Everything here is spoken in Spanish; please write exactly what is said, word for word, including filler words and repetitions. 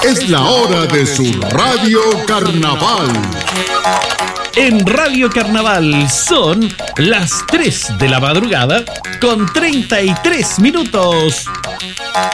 Es la hora de su Radio Carnaval. En Radio Carnaval son las tres de la madrugada con treinta y tres minutos.